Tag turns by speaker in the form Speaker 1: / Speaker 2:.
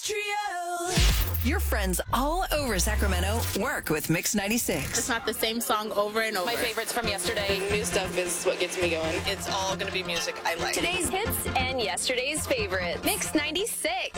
Speaker 1: Trio. Your friends all over Sacramento work with Mix 96.
Speaker 2: It's not the same song over and over.
Speaker 3: My favorites from yesterday.
Speaker 4: New stuff is what gets me going.
Speaker 5: It's all going to be music I like.
Speaker 6: Today's hits and yesterday's favorites. Mix 96.